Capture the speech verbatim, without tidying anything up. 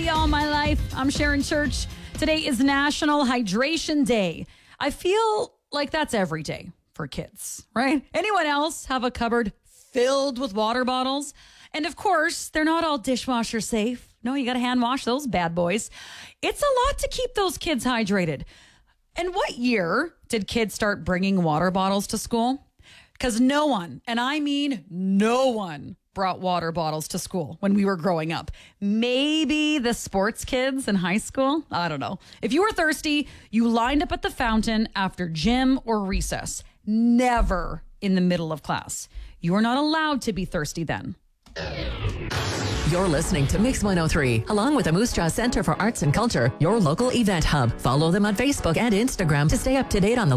thirsty all my life. I'm Sharon Church. Today is National Hydration Day. I feel like that's every day for kids, right? Anyone else have a cupboard filled with water bottles? And of course, they're not all dishwasher safe. No, you got to hand wash those bad boys. It's a lot to keep those kids hydrated. And what year did kids start bringing water bottles to school? Because no one, and I mean no one, brought water bottles to school when we were growing up. Maybe the sports kids in high school? I don't know. If you were thirsty, you lined up at the fountain after gym or recess. Never in the middle of class. You are not allowed to be thirsty then. You're listening to Mix one oh three, along with the Moose Jaw Center for Arts and Culture, your local event hub. Follow them on Facebook and Instagram to stay up to date on the